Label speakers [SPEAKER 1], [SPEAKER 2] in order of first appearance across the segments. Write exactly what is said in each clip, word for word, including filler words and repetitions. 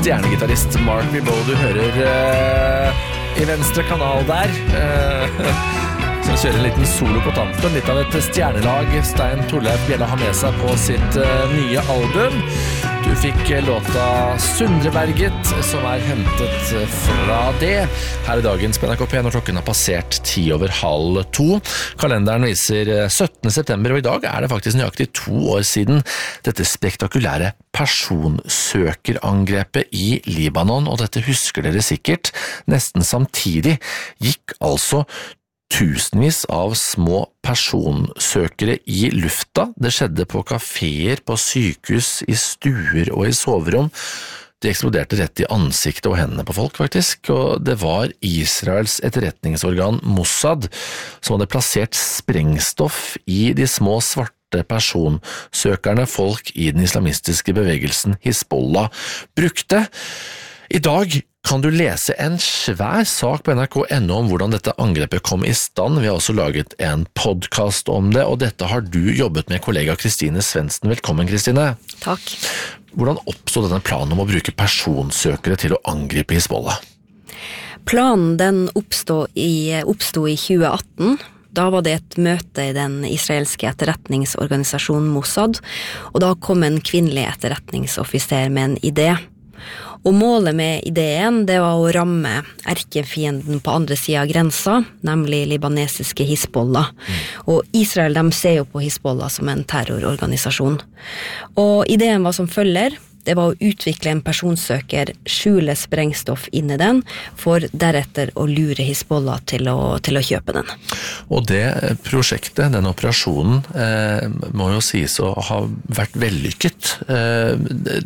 [SPEAKER 1] stjernegitarrist Mark Ribot du hører uh, i venstre kanal der. Uh, som kjører en liten solo på tampen. Litt av et stjernelag Stein Torleif Bjella har med seg på sitt uh, nye album. Du fikk låta Sundreberget, som er hentet fra det. Her i dagens P N K P når klokken har passert ti over halv to. Kalenderen viser syttende september, og i dag er det faktisk nøyaktig to år siden dette spektakulære personsøkerangrepet i Libanon, og dette husker dere sikkert. Nesten samtidig gikk altså tusenvis av små personsøkere i lufta. Det skjedde på kaféer, på sykehus, i stuer og i soverom. De eksploderte rett i ansiktet og hendene på folk, faktisk, og det var Israels etterretningsorgan Mossad som hadde plassert sprengstoff i de små svarte personsøkerne folk i den islamistiske bevegelsen Hizbollah brukte. I dag kan du lese en svær sak på N R K punkt N O om hvordan dette angrepet kom i stand. Vi har også laget en podcast om det, og dette har du jobbet med kollega Kristine Svendsen. Velkommen, Kristine.
[SPEAKER 2] Takk.
[SPEAKER 1] Hvordan oppstod denne planen om å bruke personsøkere til å angripe Hizbollah?
[SPEAKER 2] Planen den oppstod i, oppstod i tjue atten. Da var det et møte i den israelske etterretningsorganisasjonen Mossad, og da kom en kvinnelig etterretningsoffiser med en idé. Og målet med ideen, det var å ramme erkefienden på andre siden av grensa, nemlig libanesiske Hizbollah. Mm. Og Israel, de ser jo på Hizbollah som en terrororganisasjon. Og ideen var som følger. Det var å utvikle en personsøker, skjule sprengstoff inn i den, for deretter å lure Hizbollah til å, til å kjøpe den.
[SPEAKER 1] Og det prosjektet, den operasjonen, eh, må jo sies å ha vært vellykket. Eh,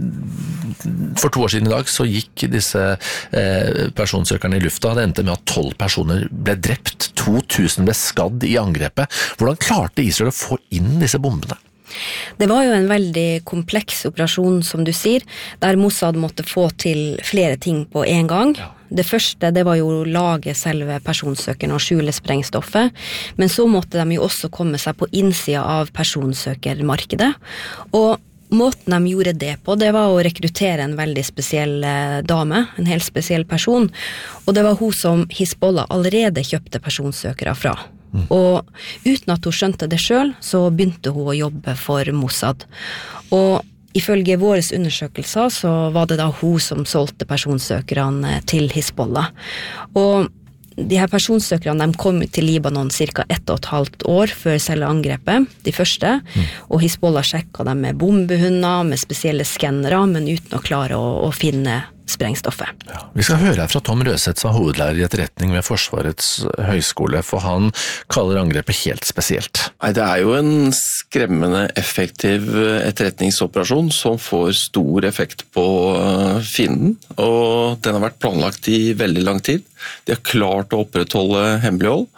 [SPEAKER 1] for to år siden i dag så gikk disse eh, personsøkerne i lufta. Det endte med at tolv personer ble drept, to tusen ble skadd i angrepet. Hvordan klarte Israel å få inn disse bombene?
[SPEAKER 2] Det var jo en veldig kompleks operasjon, som du sier, der Mossad måtte få til flere ting på en gang. Ja. Det første, det var jo å lage selve personsøkeren og skjule sprengstoffet, men så måtte de jo også komme seg på innsida av personsøkermarkedet, og måten de gjorde det på, det var å rekruttere en veldig spesiell dame, en helt spesiell person, og det var hun som Hizbollah allerede kjøpte personsøkere fra. Mm. Og uten at hun skjønte det selv, så begynte hun å jobbe for Mossad. Og ifølge våre undersøkelser så var det da hun som solgte personsøkerne til Hizbollah. Og de her personsøkerne de kom til Libanon cirka ett og et halvt år før selve angrepet, de første, mm. og Hizbollah sjekket dem med bombehunder, med spesielle skannere, men uten å klare å, å finne sprengstoffet.
[SPEAKER 1] Ja, vi skal høre her fra Tom Røseth, som er hovedlærer i etterretning ved Forsvarets høyskole, for han kaller angrepet helt spesielt.
[SPEAKER 3] Nei, det er jo en skremmende effektiv etterretningsoperasjon som får stor effekt på fienden, og den har vært planlagt i veldig lang tid. De har klart å opprettholde hemmelighold,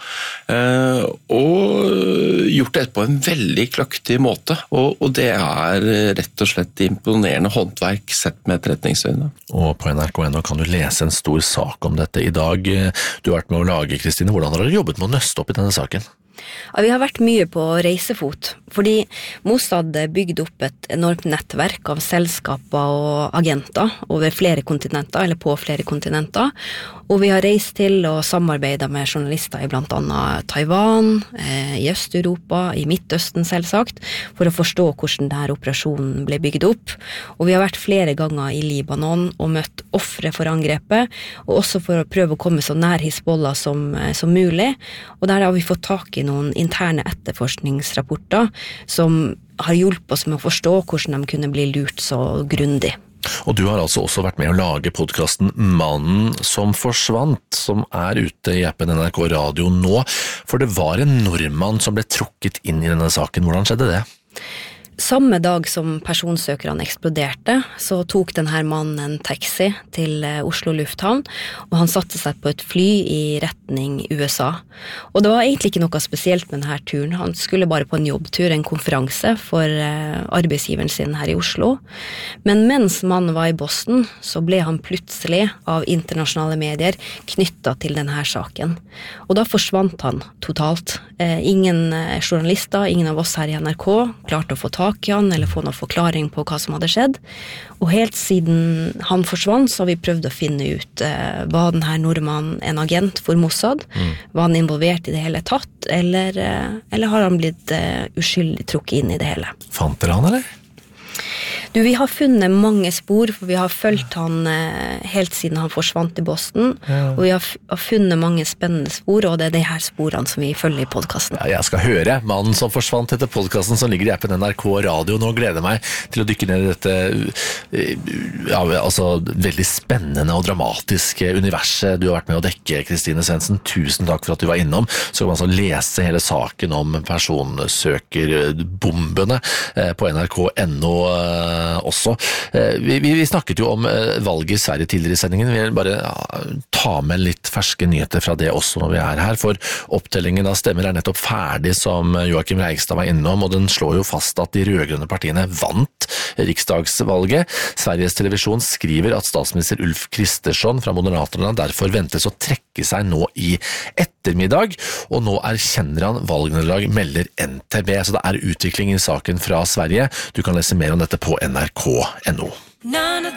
[SPEAKER 3] og gjort det på en veldig kløktig måte, og det er rett og slett imponerende håndverk sett med etterretningsøyne.
[SPEAKER 1] Og på N R K punkt N O kan du lese en stor sak om dette i dag. Du har vært med å lage, Kristine. Hvordan har dere jobbet med å nøste opp i denne saken?
[SPEAKER 2] Ja, vi har vært mye på reisefot, fordi Mossad bygde opp et enormt nettverk av selskaper og agenter over flere kontinenter, eller på flere kontinenter, og vi har reist til og samarbeidet med journalister i blant annet Taiwan, eh, i Øst-Europa, i Midtøsten selvsagt, for å forstå hvordan denne operasjonen ble bygd opp, og vi har vært flere ganger i Libanon og møtt ofre for angrepet, og også for å prøve å komme så nær Hizbollah som, som mulig, og der har vi fått tak i noen interne etterforskningsrapporter som har hjulpet oss med å forstå hvordan de kunne bli lurt så grundig.
[SPEAKER 1] Og du har altså også vært med å lage podcasten Mannen som forsvant, som er ute i appen N R K Radio nå, for det var en nordmann som ble trukket inn i denne saken. Hvordan skjedde det?
[SPEAKER 2] Samme dag som personsøkerne eksploderte, så tok denne mannen en taxi til Oslo lufthavn, og han satte seg på et fly i retning U S A. Og det var egentlig ikke noe spesielt med denne turen. Han skulle bare på en jobbtur, en konferanse for arbeidsgiveren sin her i Oslo. Men mens mannen var i Boston, så ble han plutselig av internasjonale medier knyttet til denne saken. Og da forsvant han totalt. Ingen journalister, ingen av oss her i N R K klarte å få tak tak i han, eller få noen forklaring på hva som hadde skjedd. Og helt siden han forsvant, så har vi prøvd å finne ut, eh, var den her nordmannen en agent for Mossad? Mm. Var han involvert i det hele tatt, eller, eh, eller har han blitt eh, uskyldig trukket inn i det hele?
[SPEAKER 1] Fant dere han, eller?
[SPEAKER 2] Du, vi har funnet mange spor, for vi har følt han eh, helt siden han forsvant i Boston, ja. Og vi har, f- har funnet mange spennende spor, og det er de her sporene som vi følger i podcasten.
[SPEAKER 1] Ja, jeg skal høre mannen som forsvant etter podcasten som ligger i appen N R K Radio. Nå gleder jeg meg til å dykke ned i dette ja, altså, veldig spennende og dramatiske universet du har vært med å dekke, Kristine Svendsen. Tusen takk for at du var innom. Så kan man altså lese hele saken om personsøkerbombene på N R K punktum N O også. Vi, vi, vi snakket jo om valget i Sverige tidligere i sendingen. Vi vil bare ja, ta med litt ferske nyheter fra det også når vi er her, for opptellingen av stemmer er nettopp ferdig, som Joachim Reigstad var innom, og den slår jo fast at de rødgrønne partiene vant riksdagsvalget. Sveriges Television skriver at statsminister Ulf Kristersson fra Moderaterna derfor ventes å trekke seg nå i ettermiddag, og nå erkjenner han valgnederlag, melder N T B. Så det er utvikling i saken fra Sverige. Du kan lese mer om dette på N R K punktum N O.